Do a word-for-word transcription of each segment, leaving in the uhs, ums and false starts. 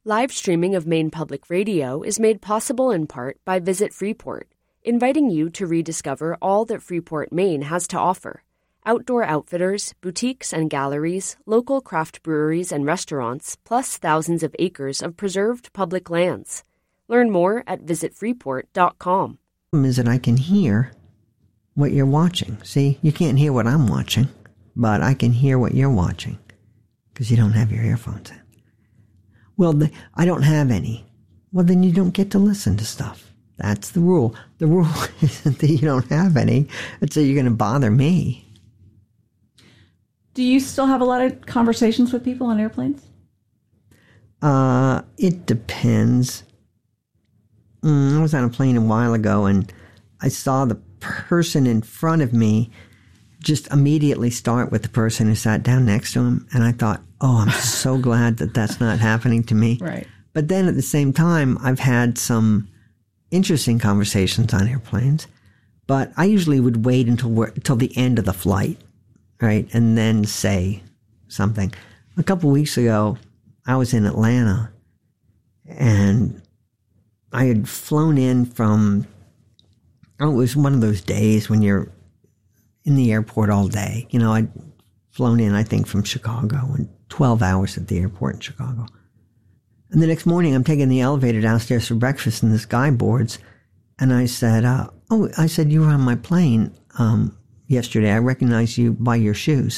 Live streaming of Maine Public Radio is made possible in part by Visit Freeport, inviting you to rediscover all that Freeport, Maine has to offer. Outdoor outfitters, boutiques and galleries, local craft breweries and restaurants, plus thousands of acres of preserved public lands. Learn more at visit freeport dot com. The problem is that I can hear what you're watching. See, you can't hear what I'm watching, but I can hear what you're watching because you don't have your earphones in. Well, the, I don't have any. Well, then you don't get to listen to stuff. That's the rule. The rule isn't that you don't have any. It's that you're going to bother me. Do you still have a lot of conversations with people on airplanes? Uh, it depends. Mm, I was on a plane a while ago, and I saw the person in front of me just immediately start with the person who sat down next to him, and I thought, oh, I'm so glad that that's not happening to me. Right. But then at the same time, I've had some interesting conversations on airplanes, but I usually would wait until we're, until the end of the flight, right, and then say something. A couple weeks ago, I was in Atlanta, and I had flown in from, oh, it was one of those days when you're in the airport all day. You know, I'd flown in, I think, from Chicago, and twelve hours at the airport in Chicago. And the next morning, I'm taking the elevator downstairs for breakfast, and this guy boards. And I said, uh, oh, I said, you were on my plane um, yesterday. I recognize you by your shoes.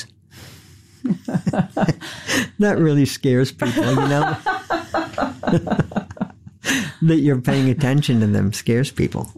That really scares people, you know? That you're paying attention to them scares people.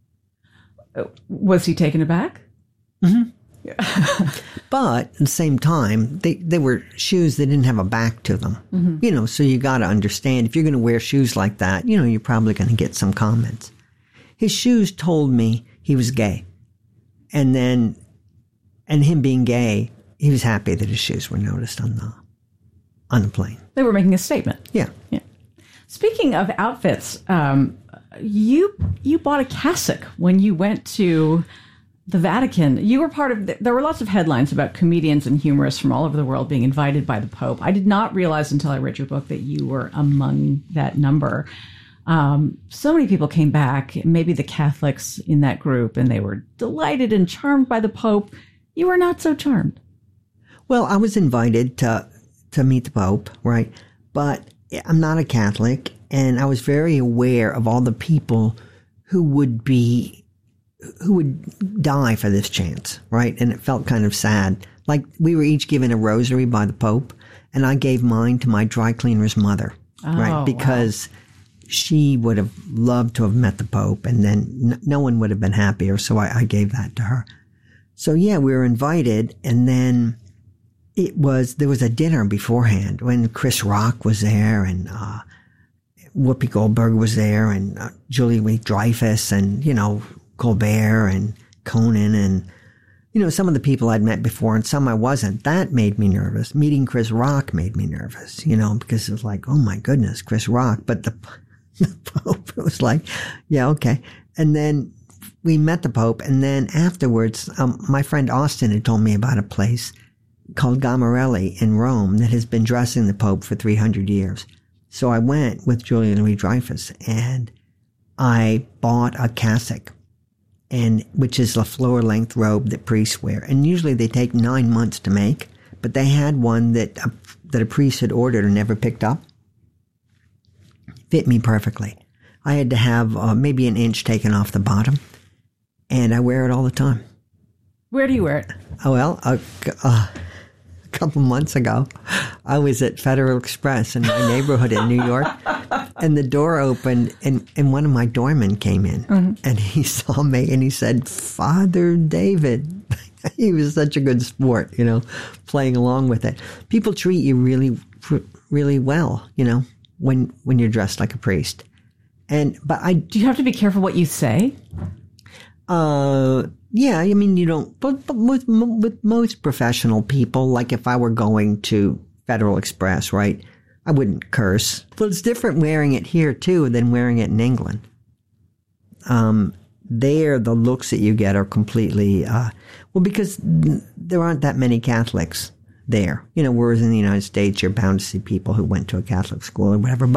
Was he taken aback? Mm-hmm. Yeah. But at the same time, they, they were shoes that didn't have a back to them. Mm-hmm. You know, so you got to understand, if you're going to wear shoes like that, you know, you're probably going to get some comments. His shoes told me he was gay. And then, and him being gay, he was happy that his shoes were noticed on the, on the plane. They were making a statement. Yeah. Yeah. Speaking of outfits, um, you you bought a cassock when you went to the Vatican. You were part of, the, there were lots of headlines about comedians and humorists from all over the world being invited by the Pope. I did not realize until I read your book that you were among that number. Um, so many people came back, maybe the Catholics in that group, and they were delighted and charmed by the Pope. You were not so charmed. Well, I was invited to to meet the Pope, right? But I'm not a Catholic, and I was very aware of all the people who would be, who would die for this chance, right? And it felt kind of sad. Like, we were each given a rosary by the Pope, and I gave mine to my dry cleaner's mother, oh, right? Because wow. She would have loved to have met the Pope, and then n- no one would have been happier, so I, I gave that to her. So yeah, we were invited, and then it was, there was a dinner beforehand when Chris Rock was there, and uh, Whoopi Goldberg was there, and uh, Julia Louis-Dreyfus, and, you know, Colbert, and Conan, and, you know, some of the people I'd met before, and some I wasn't. That made me nervous. Meeting Chris Rock made me nervous, you know, because it was like, oh my goodness, Chris Rock. But the, the Pope, it was like, yeah, okay. And then we met the Pope, and then afterwards, um, my friend Austin had told me about a place called Gamarelli in Rome that has been dressing the Pope for three hundred years. So I went with Julia Louis-Dreyfus, and I bought a cassock, and which is a floor-length robe that priests wear. And usually they take nine months to make, but they had one that a, that a priest had ordered and never picked up. Fit me perfectly. I had to have uh, maybe an inch taken off the bottom, and I wear it all the time. Where do you wear it? Oh, well, uh, uh, a couple months ago, I was at Federal Express in my neighborhood in New York, and the door opened, and, and one of my doormen came in, mm-hmm. and he saw me, and he said, Father David. He was such a good sport, you know, playing along with it. People treat you really, really well, you know, when when you're dressed like a priest. And but I do you have to be careful what you say? Uh. Yeah, I mean, you don't, but, but with, with most professional people, like if I were going to Federal Express, right, I wouldn't curse. But it's different wearing it here, too, than wearing it in England. Um, there, the looks that you get are completely, uh, well, because there aren't that many Catholics there. You know, whereas in the United States, you're bound to see people who went to a Catholic school or whatever. But